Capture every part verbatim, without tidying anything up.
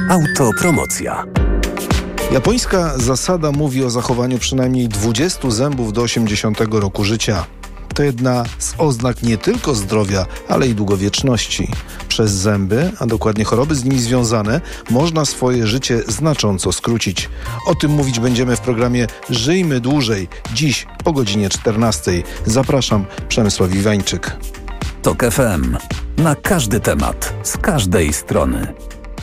Autopromocja. Japońska zasada mówi o zachowaniu przynajmniej dwudziestu zębów do osiemdziesiątego roku życia. To jedna z oznak nie tylko zdrowia, ale i długowieczności. Przez zęby, a dokładnie choroby z nimi związane, można swoje życie znacząco skrócić. O tym mówić będziemy w programie Żyjmy Dłużej, dziś o godzinie czternastej. Zapraszam, Przemysław Iwańczyk. Tok F M. Na każdy temat, z każdej strony.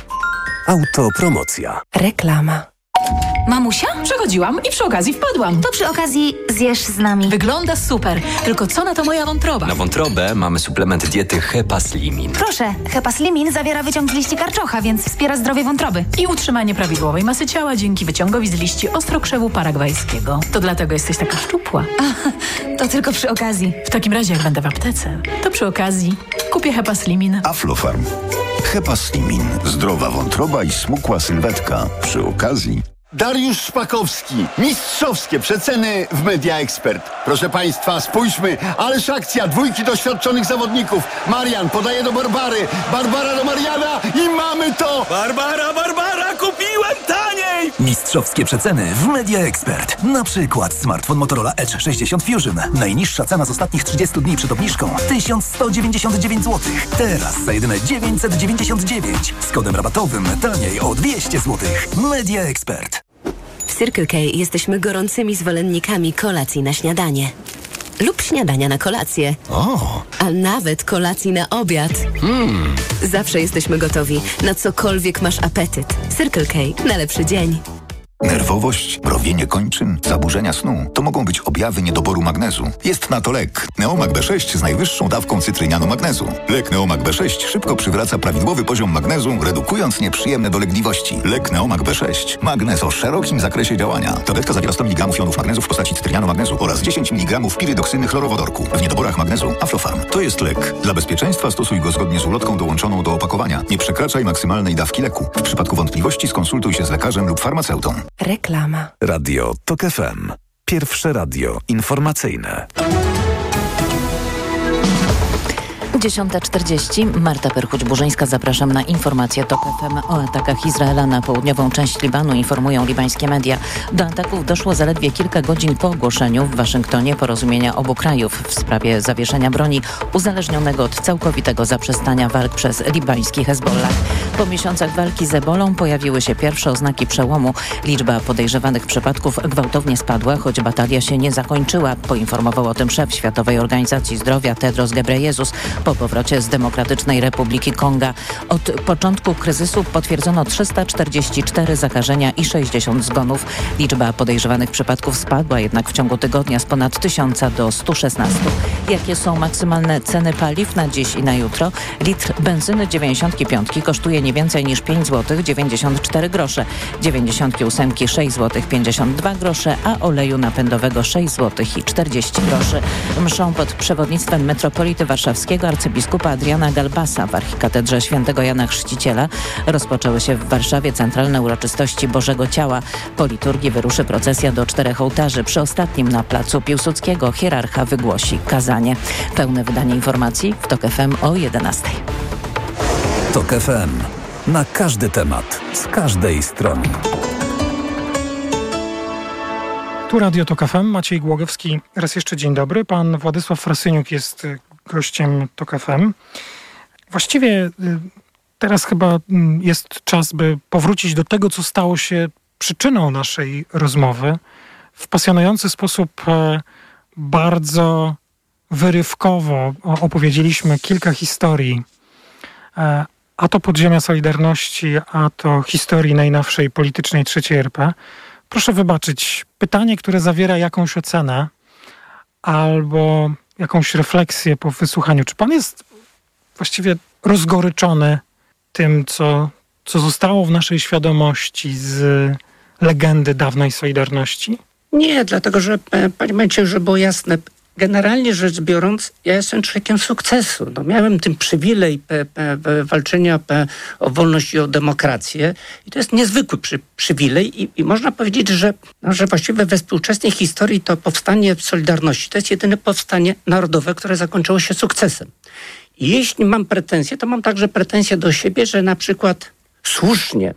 Autopromocja. Reklama. Mamusia? Przechodziłam i przy okazji wpadłam. To przy okazji zjesz z nami. Wygląda super, tylko co na to moja wątroba? Na wątrobę mamy suplement diety Hepaslimin. Proszę, Hepaslimin zawiera wyciąg z liści karczocha, więc wspiera zdrowie wątroby. I utrzymanie prawidłowej masy ciała dzięki wyciągowi z liści ostrokrzewu paragwajskiego. To dlatego jesteś taka szczupła. A, to tylko przy okazji. W takim razie jak będę w aptece, to przy okazji kupię Hepaslimin. Aflofarm. Hepaslimin. Zdrowa wątroba i smukła sylwetka. Przy okazji... Dariusz Szpakowski. Mistrzowskie przeceny w Media Expert. Proszę Państwa, spójrzmy, ależ akcja dwójki doświadczonych zawodników. Marian podaje do Barbary, Barbara do Mariana i mamy to! Barbara, Barbara, kupiłem taniej! Mistrzowskie przeceny w Media Expert. Na przykład smartfon Motorola Edge sześćdziesiąt Fusion. Najniższa cena z ostatnich trzydziestu dni przed obniżką tysiąc sto dziewięćdziesiąt dziewięć złotych. Teraz za jedyne dziewięćset dziewięćdziesiąt dziewięć. Z kodem rabatowym taniej o dwieście złotych. Media Expert. W Circle K jesteśmy gorącymi zwolennikami kolacji na śniadanie. Lub śniadania na kolację. O! A nawet kolacji na obiad. Mm. Zawsze jesteśmy gotowi, na cokolwiek masz apetyt. Circle K na lepszy dzień. Nerwowość, mrowienie kończyn, zaburzenia snu to mogą być objawy niedoboru magnezu. Jest na to lek. Neomag B sześć z najwyższą dawką cytrynianu magnezu. Lek Neomag B sześć szybko przywraca prawidłowy poziom magnezu, redukując nieprzyjemne dolegliwości. Lek Neomag B sześć. Magnez o szerokim zakresie działania. Tabletka zawiera sto miligramów jonów magnezu w postaci cytrynianu magnezu oraz dziesięć miligramów pirydoksyny chlorowodorku. W niedoborach magnezu Aflofarm. To jest lek. Dla bezpieczeństwa stosuj go zgodnie z ulotką dołączoną do opakowania. Nie przekraczaj maksymalnej dawki leku. W przypadku wątpliwości skonsultuj się z lekarzem lub farmaceutą. Reklama. Radio Tok F M. Pierwsze radio informacyjne. dziesiąta czterdzieści. Marta Perchuć-Burzyńska. Zapraszam na informacje Tok F M o atakach Izraela na południową część Libanu. Informują libańskie media. Do ataków doszło zaledwie kilka godzin po ogłoszeniu w Waszyngtonie porozumienia obu krajów w sprawie zawieszenia broni uzależnionego od całkowitego zaprzestania walk przez libański Hezbollah. Po miesiącach walki z ebolą pojawiły się pierwsze oznaki przełomu. Liczba podejrzewanych przypadków gwałtownie spadła, choć batalia się nie zakończyła. Poinformował o tym szef Światowej Organizacji Zdrowia Tedros Ghebreyesus po powrocie z Demokratycznej Republiki Konga. Od początku kryzysu potwierdzono trzysta czterdzieści cztery zakażenia i sześćdziesiąt zgonów. Liczba podejrzewanych przypadków spadła jednak w ciągu tygodnia z ponad tysiąca do stu szesnastu. Jakie są maksymalne ceny paliw na dziś i na jutro? Litr benzyny dziewięćdziesiątki piątki kosztuje nie więcej niż pięć złotych dziewięćdziesiąt cztery grosze, dziewięćdziesiątki ósemki sześć złotych pięćdziesiąt dwa grosze, a oleju napędowego sześć złotych i czterdzieści groszy. Mszą pod przewodnictwem metropolity warszawskiego arcybiskupa Adriana Galbasa w archikatedrze świętego Jana Chrzciciela rozpoczęły się w Warszawie centralne uroczystości Bożego Ciała. Po liturgii wyruszy procesja do czterech ołtarzy. Przy ostatnim na placu Piłsudskiego hierarcha wygłosi kazanie. Pełne wydanie informacji w Tok F M o jedenastej. Tok F M. Na każdy temat, z każdej strony. Tu Radio Tok F M, Maciej Głogowski. Raz jeszcze dzień dobry. Pan Władysław Frasyniuk jest gościem Tok F M. Właściwie teraz chyba jest czas, by powrócić do tego, co stało się przyczyną naszej rozmowy. W pasjonujący sposób bardzo wyrywkowo opowiedzieliśmy kilka historii. A to podziemia Solidarności, a to historii najnowszej politycznej trzeciej R P. Proszę wybaczyć, pytanie, które zawiera jakąś ocenę albo jakąś refleksję po wysłuchaniu. Czy pan jest właściwie rozgoryczony tym, co, co zostało w naszej świadomości z legendy dawnej Solidarności? Nie, dlatego że, panie Maciej, żeby było jasne, generalnie rzecz biorąc, ja jestem człowiekiem sukcesu. No, miałem tym przywilej pe, pe, pe, walczenia pe, o wolność i o demokrację. I to jest niezwykły przy, przywilej. I, i można powiedzieć, że, no, że właściwie we współczesnej historii to powstanie Solidarności to jest jedyne powstanie narodowe, które zakończyło się sukcesem. I jeśli mam pretensje, to mam także pretensje do siebie, że na przykład słusznie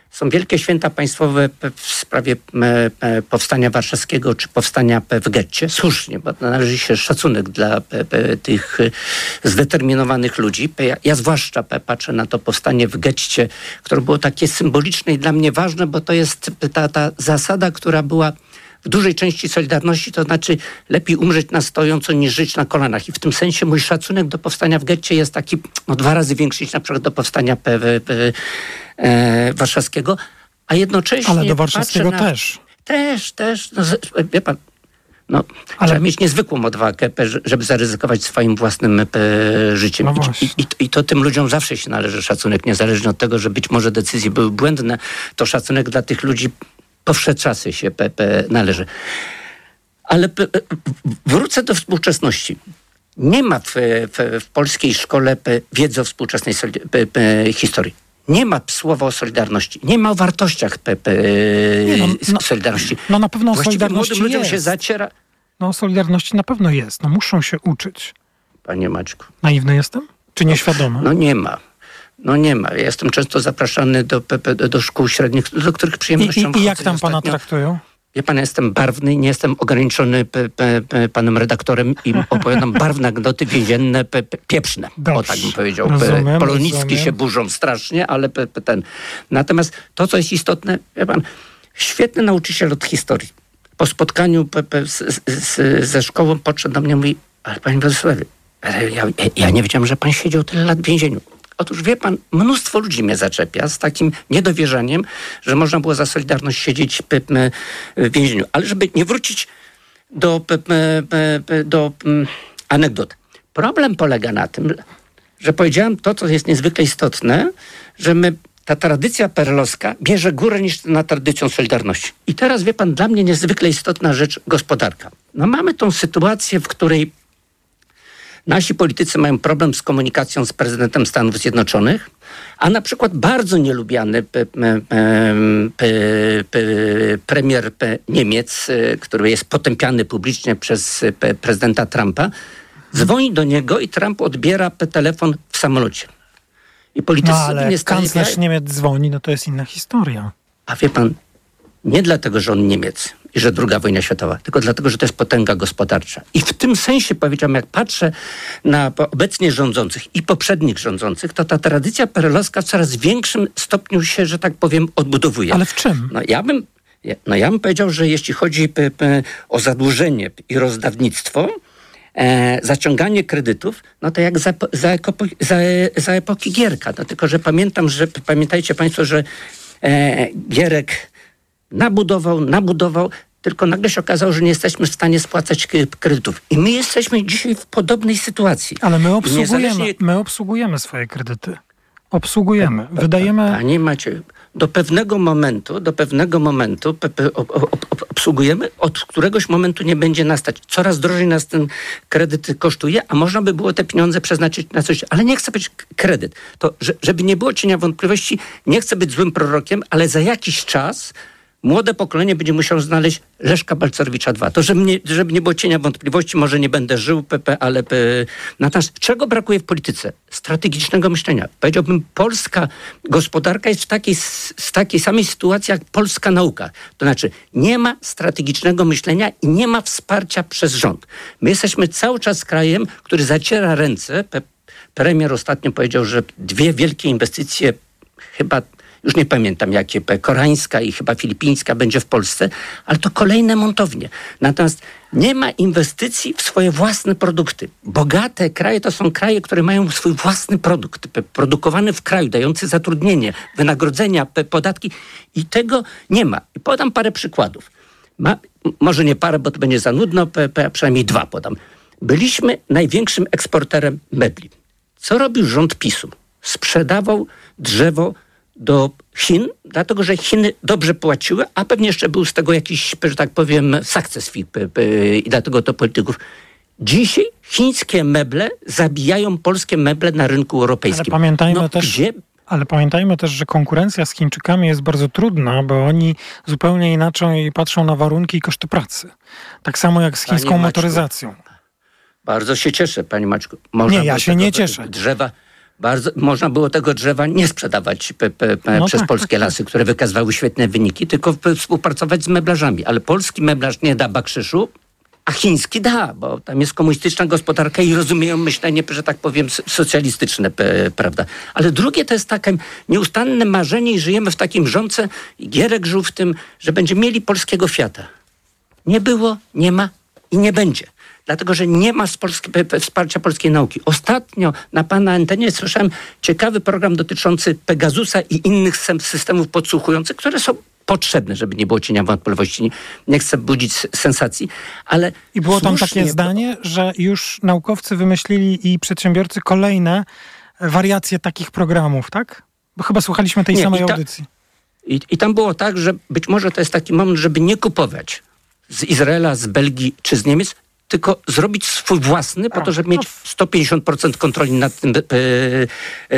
Są wielkie święta państwowe w sprawie powstania warszawskiego czy powstania w getcie. Słusznie, bo należy się szacunek dla tych zdeterminowanych ludzi. Ja, ja zwłaszcza patrzę na to powstanie w getcie, które było takie symboliczne i dla mnie ważne, bo to jest ta, ta zasada, która była w dużej części Solidarności, to znaczy lepiej umrzeć na stojąco niż żyć na kolanach. I w tym sensie mój szacunek do powstania w getcie jest taki no, dwa razy większy niż na przykład do powstania P W P, e, warszawskiego. A jednocześnie... Ale do warszawskiego na... też. Też, też. No, wie pan, no, Ale... trzeba mieć niezwykłą odwagę, żeby zaryzykować swoim własnym e, życiem. No I, i, I to tym ludziom zawsze się należy szacunek, niezależnie od tego, że być może decyzje były błędne, to szacunek dla tych ludzi po wsze czasy się P P należy. Ale p, wrócę do współczesności. Nie ma w, w, w polskiej szkole p, wiedzy o współczesnej p, p, historii. Nie ma słowa o Solidarności. Nie ma o wartościach p, p, nie, no, no, Solidarności. No na pewno o Właściwie Solidarności młodym ludziom jest. się zaciera... No o Solidarności na pewno jest. No muszą się uczyć. Panie Maćku. Naiwny jestem? Czy nieświadomy? No nie ma. No nie ma. Ja jestem często zapraszany do, do szkół średnich, do których przyjemnością I, i, i jak tam pana ostatnio traktują? Wie pan, jestem barwny, nie jestem ograniczony p, p, p, panem redaktorem i opowiadam barwne anegdoty więzienne, p, p, pieprzne. Dobrze, o tak bym powiedział. Rozumiem, Polonicki rozumiem. Się burzą strasznie, ale p, p, ten. Natomiast to, co jest istotne, wie pan, świetny nauczyciel od historii. Po spotkaniu p, p, z, z, ze szkołą podszedł do mnie i mówi, ale panie Władysławie, ja, ja, ja nie wiedziałem, że pan siedział tyle lat w więzieniu. Otóż wie pan, mnóstwo ludzi mnie zaczepia z takim niedowierzaniem, że można było za Solidarność siedzieć w więzieniu. Ale żeby nie wrócić do, do anegdot. Problem polega na tym, że powiedziałem to, co jest niezwykle istotne, że my, ta tradycja perelowska bierze górę niż na tradycją Solidarności. I teraz wie pan, dla mnie niezwykle istotna rzecz gospodarka. No mamy tą sytuację, w której nasi politycy mają problem z komunikacją z prezydentem Stanów Zjednoczonych, a na przykład bardzo nielubiany p, p, p, p, premier p, Niemiec, który jest potępiany publicznie przez p, prezydenta Trumpa, dzwoni do niego i Trump odbiera p, telefon w samolocie. I politycy no ale nie kanclerz Niemiec dzwoni, no to jest inna historia. A wie pan, nie dlatego, że on Niemiec i że druga wojna światowa, tylko dlatego, że to jest potęga gospodarcza. I w tym sensie, powiedziałem, jak patrzę na obecnie rządzących i poprzednich rządzących, to ta tradycja perelowska w coraz większym stopniu się, że tak powiem, odbudowuje. Ale w czym? No ja bym, no ja bym powiedział, że jeśli chodzi p, p, o zadłużenie i rozdawnictwo, e, zaciąganie kredytów, no to jak za, za, za, za epoki Gierka. No tylko, że pamiętam, że pamiętajcie państwo, że e, Gierek nabudował, nabudował, tylko nagle się okazało, że nie jesteśmy w stanie spłacać kredytów. I my jesteśmy dzisiaj w podobnej sytuacji. Ale my obsługujemy, niezależnie... my obsługujemy swoje kredyty. Obsługujemy. Wydajemy... Panie Macie, do pewnego momentu, do pewnego momentu p- p- ob- ob- obsługujemy, od któregoś momentu nie będzie nas stać. Coraz drożej nas ten kredyt kosztuje, a można by było te pieniądze przeznaczyć na coś, ale nie chcę być kredyt. To, że, żeby nie było cienia wątpliwości, nie chcę być złym prorokiem, ale za jakiś czas młode pokolenie będzie musiało znaleźć Leszka Balcerowicza dwa. To, żeby nie, żeby nie było cienia wątpliwości, może nie będę żył, P P, ale P... Natomiast czego brakuje w polityce? Strategicznego myślenia. Powiedziałbym, polska gospodarka jest w takiej, w takiej samej sytuacji jak polska nauka. To znaczy, nie ma strategicznego myślenia i nie ma wsparcia przez rząd. My jesteśmy cały czas krajem, który zaciera ręce. P- premier ostatnio powiedział, że dwie wielkie inwestycje, chyba już nie pamiętam jakie, koreańska i chyba filipińska będzie w Polsce, ale to kolejne montownie. Natomiast nie ma inwestycji w swoje własne produkty. Bogate kraje to są kraje, które mają swój własny produkt, produkowany w kraju, dający zatrudnienie, wynagrodzenia, podatki i tego nie ma. I podam parę przykładów. Ma, może nie parę, bo to będzie za nudno, a przynajmniej dwa podam. Byliśmy największym eksporterem mebli. Co robił rząd PiSu? Sprzedawał drzewo do Chin, dlatego że Chiny dobrze płaciły, a pewnie jeszcze był z tego jakiś, że tak powiem, sukces i dlatego to polityków. Dzisiaj chińskie meble zabijają polskie meble na rynku europejskim. Ale pamiętajmy no, też, gdzie... ale pamiętajmy też, że konkurencja z Chińczykami jest bardzo trudna, bo oni zupełnie inaczej patrzą na warunki i koszty pracy. Tak samo jak z chińską Panie motoryzacją. Maćku, bardzo się cieszę, panie Maćku. Można nie, ja się nie cieszę. Drzewa Bardzo, można było tego drzewa nie sprzedawać pe, pe, pe, No przez tak, polskie tak, lasy, które wykazywały świetne wyniki, tylko pe, współpracować z meblarzami. Ale polski meblarz nie da bakrzyszu, a chiński da, bo tam jest komunistyczna gospodarka i rozumieją myślenie, że tak powiem, socjalistyczne, pe, prawda. Ale drugie to jest takie nieustanne marzenie i żyjemy w takim rządce, Gierek żył w tym, że będziemy mieli polskiego Fiata. Nie było, nie ma i nie będzie. Dlatego, że nie ma z Polski, wsparcia polskiej nauki. Ostatnio na pana antenie słyszałem ciekawy program dotyczący Pegasusa i innych systemów podsłuchujących, które są potrzebne, żeby nie było cienia wątpliwości. Nie, nie chcę budzić sensacji, ale I było tam słusznie, takie zdanie, że już naukowcy wymyślili i przedsiębiorcy kolejne wariacje takich programów, tak? Bo chyba słuchaliśmy tej nie, samej i ta, audycji. I, I tam było tak, że być może to jest taki moment, żeby nie kupować z Izraela, z Belgii czy z Niemiec, tylko zrobić swój własny, po to, żeby mieć sto pięćdziesiąt procent kontroli nad tym e, e,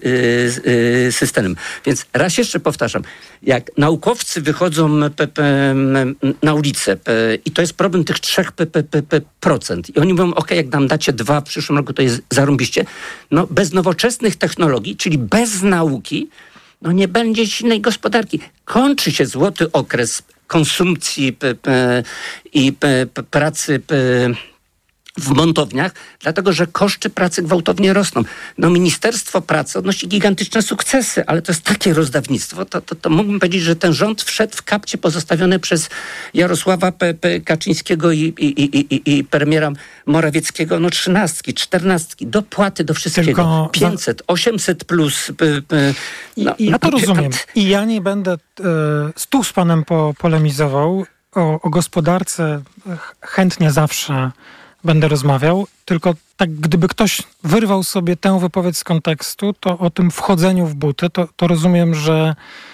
e, systemem. Więc raz jeszcze powtarzam, jak naukowcy wychodzą pe, pe, na ulicę pe, i to jest problem tych trzech pe, pe, pe, pe procent i oni mówią, ok, jak nam dacie dwa w przyszłym roku, to jest zarąbiście. No bez nowoczesnych technologii, czyli bez nauki, no nie będzie silnej gospodarki. Kończy się złoty okres konsumpcji p, p, i p, p, pracy p, w montowniach, dlatego że koszty pracy gwałtownie rosną. No Ministerstwo Pracy odnosi gigantyczne sukcesy, ale to jest takie rozdawnictwo, to, to, to mógłbym powiedzieć, że ten rząd wszedł w kapcie pozostawiony przez Jarosława P. P. Kaczyńskiego i, i, i, i, i premiera Morawieckiego, no trzynastki, czternastki, dopłaty do wszystkiego, Tylko pięćset, osiemset plus. P, p, no, I, ja to no, rozumiem. I ja nie będę e, tu z panem po, polemizował. O, o gospodarce chętnie zawsze będę rozmawiał, tylko tak gdyby ktoś wyrwał sobie tę wypowiedź z kontekstu, to o tym wchodzeniu w buty, to, to rozumiem, że